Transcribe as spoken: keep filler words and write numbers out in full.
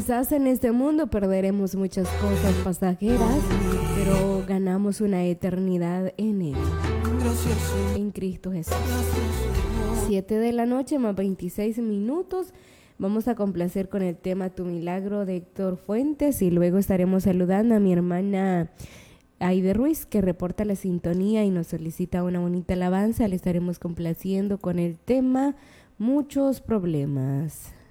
Quizás en este mundo perderemos muchas cosas pasajeras, pero ganamos una eternidad en Él, en Cristo Jesús. Siete de la noche más veintiséis minutos. Vamos a complacer con el tema Tu Milagro de Héctor Fuentes y luego estaremos saludando a mi hermana Aide Ruiz, que reporta la sintonía y nos solicita una bonita alabanza. Le estaremos complaciendo con el tema Muchos Problemas.